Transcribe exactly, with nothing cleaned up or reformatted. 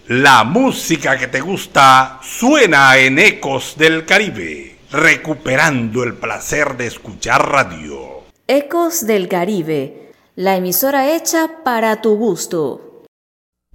La música que te gusta suena en Ecos del Caribe, recuperando el placer de escuchar radio. Ecos del Caribe, la emisora hecha para tu gusto.